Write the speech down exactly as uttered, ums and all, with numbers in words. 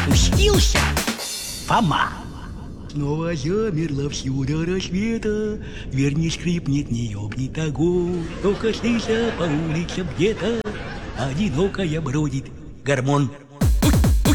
Спустился Фома. Снова замерла всюду рассвета, дверь не скрипнет, не ёбнет огонь. Только слыша по улицам где-то одинокая бродит гормон.